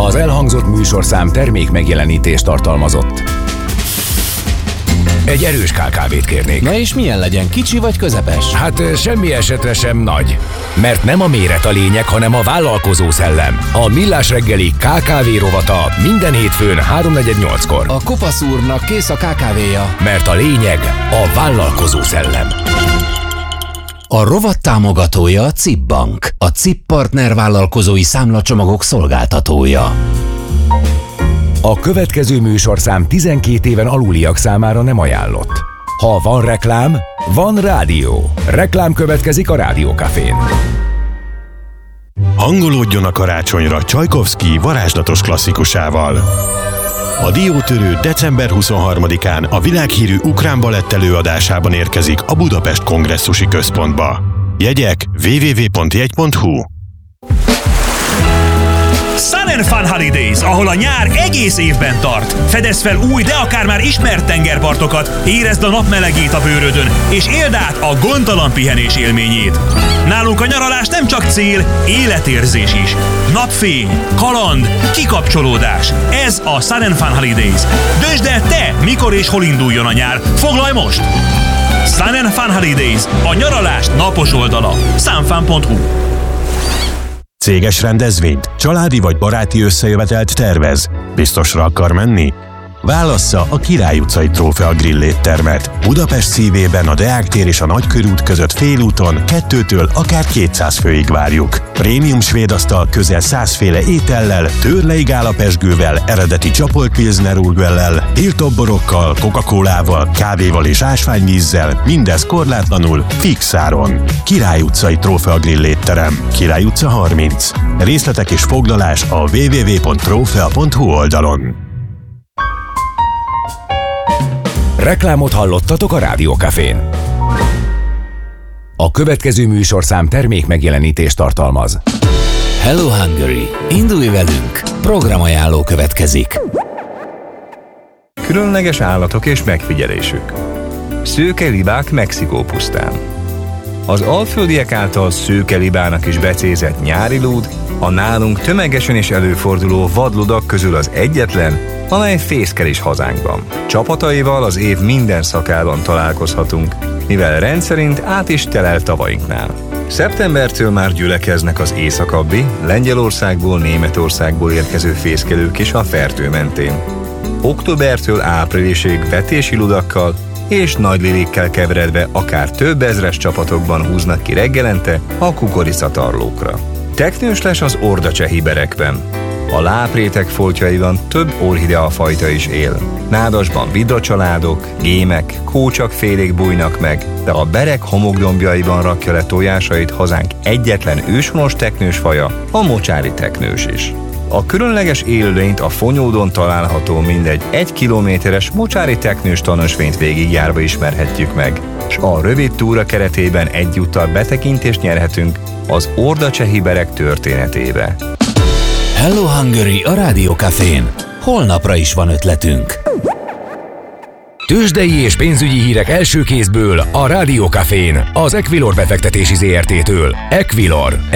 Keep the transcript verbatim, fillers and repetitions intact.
Az elhangzott műsorszám termék megjelenítést tartalmazott. Egy erős ká ká vét kérnék. Na és milyen legyen, kicsi vagy közepes? Hát semmi esetre sem nagy. Mert nem a méret a lényeg, hanem a vállalkozó szellem. A Millás reggeli ká ká vé rovata minden hétfőn háromnegyed nyolckor. A kopasz úrnak kész a ká ká véja. Mert a lényeg a vállalkozó szellem. A rovat támogatója a cé i pé Bank, a cé i pé Partner vállalkozói számlacsomagok szolgáltatója. A következő műsorszám tizenkét éven aluliak számára nem ajánlott. Ha van reklám, van rádió. Reklám következik a Rádió Cafén. Hangolódjon a karácsonyra Csajkovszky varázslatos klasszikusával. A Diótörő december huszonharmadikán a világhírű ukrán balett előadásában érkezik a Budapest Kongresszusi Központba. Jegyek double-u double-u double-u pont jegy pont hu. Sun and Fun Holidays, ahol a nyár egész évben tart. Fedezd fel új, de akár már ismert tengerpartokat, érezd a nap melegét a bőrödön, és éld át a gondtalan pihenés élményét. Nálunk a nyaralás nem csak cél, életérzés is. Napfény, kaland, kikapcsolódás. Ez a Sun and Fun Holidays. Döntsd el te, mikor és hol induljon a nyár. Foglalj most! Sun and Fun Holidays, a nyaralás napos oldala. sunfun pont hu. Céges rendezvényt, családi vagy baráti összejövetelt tervez? Biztosra akar menni? Válassza a Király utcai Trófea Grill éttermet. Budapest szívében a Deák tér és a Nagykörút között félúton kettőtől akár kétszáz főig várjuk. Prémium svéd asztal közel száz féle étellel, tőrlei gálapezsgővel, eredeti csapolt pilsner urquellel, tiltott borokkal, Coca-Colával, kávéval és ásványvízzel, mindez korlátlanul, fix áron. Király utcai Trófea Grill étterem, Király utca harminc. Részletek és foglalás a double-u double-u double-u pont trófea pont hu oldalon. Reklámot hallottatok a Rádió Cafén. A következő műsorszám termék megjelenítést tartalmaz. Hello Hungary! Indulj velünk! Programajánló következik. Különleges állatok és megfigyelésük. Szőkelibák Mexikó pusztán. Az alföldiek által szőkelibának is becézett nyári lúd a nálunk tömegesen is előforduló vadludak közül az egyetlen, amely fészkel is hazánkban. Csapataival az év minden szakában találkozhatunk, mivel rendszerint át is telel tavainknál. Szeptembertől már gyülekeznek az északabbi, Lengyelországból, Németországból érkező fészkelők is a Fertő mentén. Októbertől áprilisig vetési ludakkal és nagy lilikkel keveredve akár több ezres csapatokban húznak ki reggelente a kukoricatarlókra. Teknős lesz az ordacsehiberekben. A láprétek foltjaiban több orchidea fajta is él. Nádasban vidracsaládok, gémek, kócsakfélék bújnak meg, de a berek homokdombjaiban rakja le tojásait hazánk egyetlen őshonos teknős faja, a mocsári teknős is. A különleges élőlényt a Fonyódon található mindegy egy kilométeres mocsári teknős tanúsvényt végigjárva ismerhetjük meg, s a rövid túra keretében egyúttal betekintést nyerhetünk az ordacsehiberek történetébe. Hello Hungary a Rádió Cafén. Holnapra is van ötletünk. Tőzsdei és pénzügyi hírek első kézből a Rádió Cafén, az Equilor befektetési zé er té-től. Equilor.